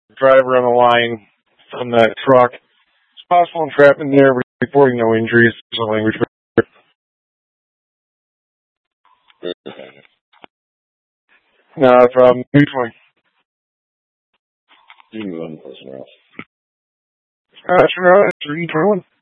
driver on the line from that truck. It's possible entrapment there, reporting no injuries. There's a language. No problem. Mutually. You can move on to somewhere else. Sure, 321.